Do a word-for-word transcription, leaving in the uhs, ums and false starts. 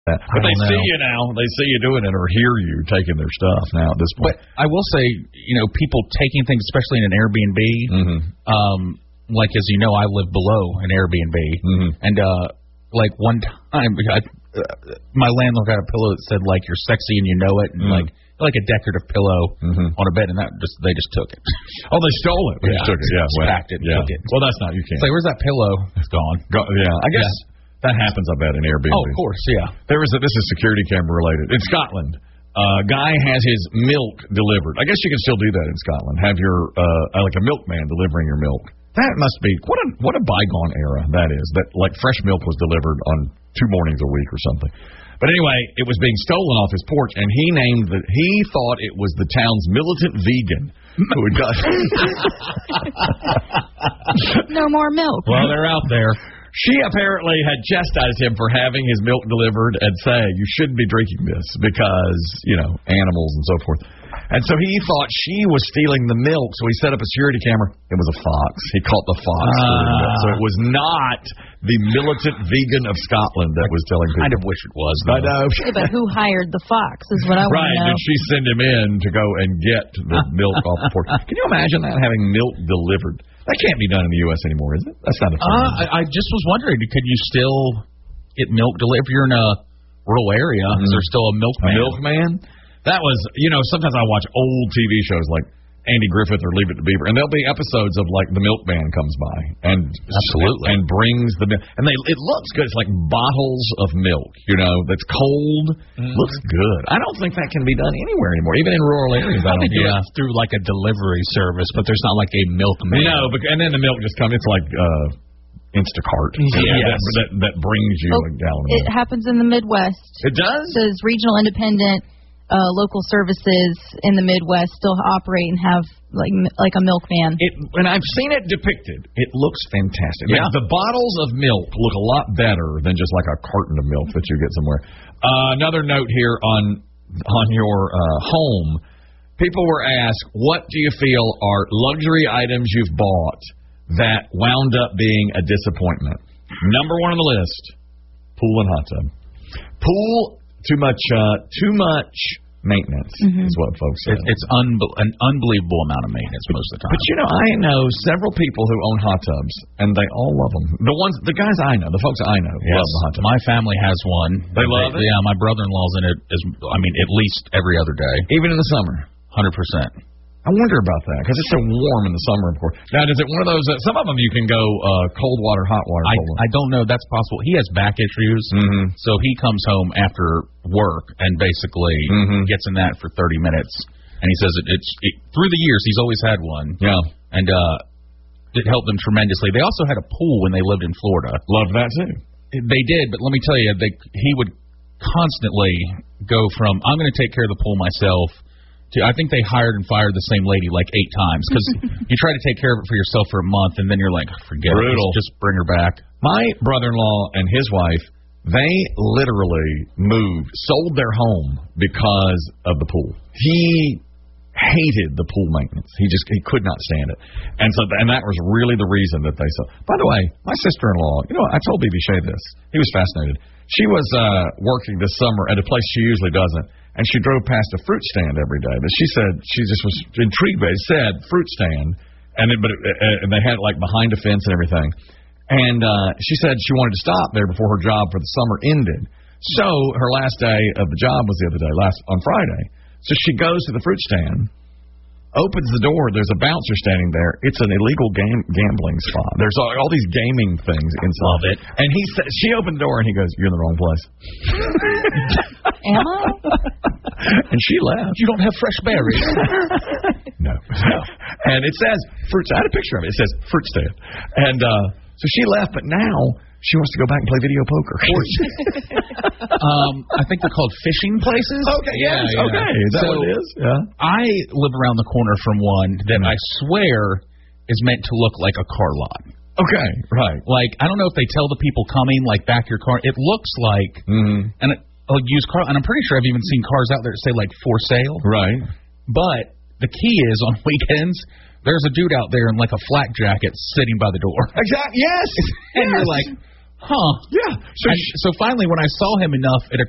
But they see you now. They see you doing it or hear you taking their stuff now at this point. But I will say, you know, people taking things, especially in an Airbnb, mm-hmm. um, like, as you know, I live below an Airbnb. Mm-hmm. And, uh, like, one time, I, uh, my landlord got a pillow that said, like, you're sexy and you know it. And, mm-hmm. like, like a decorative pillow mm-hmm. on a bed. And that just they just took it. Oh, they stole it. They yeah. just took it. Yeah. Just well, packed it and yeah. took it. Well, that's not, you can't. It's like, where's that pillow? It's gone. Go, yeah. I guess. Yeah. That happens, I bet, in Airbnb. Oh, of course, yeah. There was a, this is security camera related. In Scotland, a uh, guy has his milk delivered. I guess you can still do that in Scotland. Have your, uh, like a milkman delivering your milk. That must be, what a what a bygone era that is, that like fresh milk was delivered on two mornings a week or something. But anyway, it was being stolen off his porch, and he named the, he thought it was the town's militant vegan who had got no more milk. Well, they're out there. She apparently had chastised him for having his milk delivered and saying, you shouldn't be drinking this because, you know, animals and so forth. And so he thought she was stealing the milk, so he set up a security camera. It was a fox. He caught the fox. Uh, so it was not the militant vegan of Scotland that was telling people. I kind of wish it was, though. I know. Yeah, but who hired the fox is what I want right, to know. did she send him in to go and get the milk off the porch? Can you imagine that, having milk delivered? That can't be done in the U S anymore, is it? That's not a thing. Uh, I, I just was wondering, could you still get milk delivered if you're in a rural area? Mm-hmm. Is there still a milkman? A milkman? That was, you know, sometimes I watch old T V shows like Andy Griffith or Leave It to Beaver, and there'll be episodes of like the milkman comes by and absolutely and brings the milk, and they it looks good. It's like bottles of milk, you know, that's cold, mm. looks good. I don't think that can be done anywhere anymore, even in rural areas. I don't yeah, think through like a delivery service, but there's not like a milkman. No, but, and then the milk just comes. It's like uh, Instacart, yeah, that, that that brings you oh, a gallon of milk. It milk. happens in the Midwest. It does. It says regional independent. Uh, local services in the Midwest still operate and have like like a milkman. It, and I've seen it depicted. It looks fantastic. Yeah. Like the bottles of milk look a lot better than just like a carton of milk that you get somewhere. Uh, another note here on on your uh, home. People were asked, what do you feel are luxury items you've bought that wound up being a disappointment? Number one on the list, pool and hot tub. Pool. Too much, uh, too much maintenance mm-hmm. is what folks say. It's unbe- an unbelievable amount of maintenance most of the time. But you know, I know several people who own hot tubs, and they all love them. The ones, the guys I know, the folks I know, yes. love the hot tub. My family has one. They love they, it. Yeah, my brother-in-law's in it. Is, I mean, at least every other day, even in the summer. Hundred percent. I wonder about that because it's so warm in the summer, of course. Now, is it one of those? Uh, some of them you can go uh, cold water, hot water. I, cold water. I don't know. That's possible. He has back issues, mm-hmm. so he comes home after work and basically mm-hmm. gets in that for thirty minutes. And he says it, it's it, through the years he's always had one. Yeah, and uh, it helped them tremendously. They also had a pool when they lived in Florida. Loved that too. They did, but let me tell you, they he would constantly go from I'm going to take care of the pool myself. I think they hired and fired the same lady like eight times because you try to take care of it for yourself for a month and then you're like, forget Brutal. it, just bring her back. My brother-in-law and his wife, they literally moved, sold their home because of the pool. He hated the pool maintenance. He just he could not stand it, and so and that was really the reason that they sold. By the way, my sister-in-law, you know, I told B B Shea this. He was fascinated. She was uh, working this summer at a place she usually doesn't. And she drove past a fruit stand every day. But she said she just was intrigued by it. It said fruit stand, and it, but it, and they had it like behind a fence and everything. And uh, she said she wanted to stop there before her job for the summer ended. So her last day of the job was the other day, last on Friday. So she goes to the fruit stand, opens the door. There's a bouncer standing there. It's an illegal game, gambling spot. There's all, all these gaming things inside. Love it. And he sa- she opened the door and he goes, "You're in the wrong place." Am I? And she left. You don't have fresh berries. no. no. And it says fruit. I had a picture of it. It says fruit stand. And uh, so she left, but now she wants to go back and play video poker. um, I think they're called fishing places. Okay, yes, yeah, yeah. Okay, is that so what it is? Yeah. I live around the corner from one that I swear is meant to look like a car lot. Okay, right. Like, I don't know if they tell the people coming, like, back your car. It looks like mm-hmm. and it, a used car, and I'm pretty sure I've even seen cars out there that say, like, for sale. Right. But the key is, on weekends, there's a dude out there in, like, a flak jacket sitting by the door. Exactly. Yes. And yes. you're like, huh. Yeah. So, sh- so finally, when I saw him enough at a